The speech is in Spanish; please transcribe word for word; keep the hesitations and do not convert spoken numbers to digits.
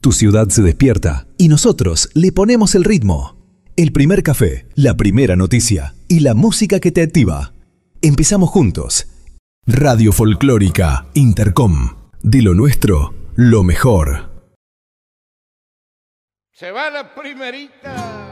Tu ciudad se despierta y nosotros le ponemos el ritmo. El primer café, la primera noticia y la música que te activa. Empezamos juntos. Radio Folclórica Intercom. De lo nuestro, lo mejor. Se va la primerita.